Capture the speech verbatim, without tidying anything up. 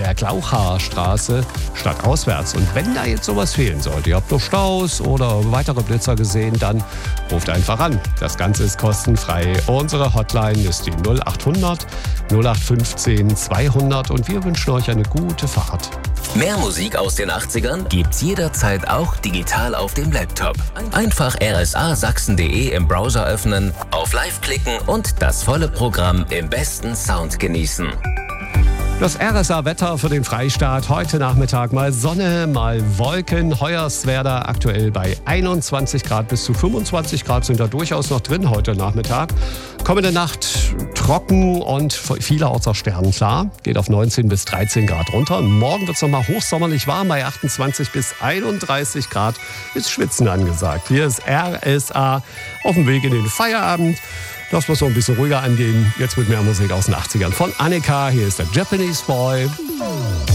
der Glauchhaarstraße stadtauswärts. Und wenn da jetzt sowas fehlen sollte, ihr habt noch Staus oder weitere Blitzer gesehen, dann ruft einfach an. Das Ganze ist kostenfrei. Unsere Hotline ist die null acht hundert null acht fünfzehn zweihundert und wir wünschen euch eine gute Fahrt. Mehr Musik aus den achtzigern gibt's jederzeit auch digital auf dem Laptop. Einfach r s a sachsen punkt d e im Browser öffnen, auf Live klicken und das volle Programm im besten Sound genießen. Das R S A-Wetter für den Freistaat. Heute Nachmittag mal Sonne, mal Wolken. Hoyerswerda aktuell bei einundzwanzig Grad bis zu fünfundzwanzig Grad sind da durchaus noch drin heute Nachmittag. Kommende Nacht trocken und vielerorts auch sternenklar. Geht auf neunzehn bis dreizehn Grad runter. Morgen wird es nochmal hochsommerlich warm bei achtundzwanzig bis einunddreißig Grad. Ist Schwitzen angesagt. Hier ist R S A auf dem Weg in den Feierabend. Das muss so ein bisschen ruhiger angehen. Jetzt mit mehr Musik aus den achtzigern von Annika. Hier ist der Japanese Boy.